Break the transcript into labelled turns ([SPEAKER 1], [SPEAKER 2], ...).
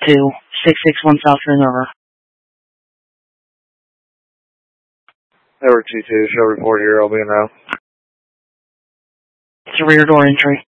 [SPEAKER 1] 661 South Ring River.
[SPEAKER 2] Network 2-2, show report here, I'll be in now.
[SPEAKER 1] It's a rear door entry.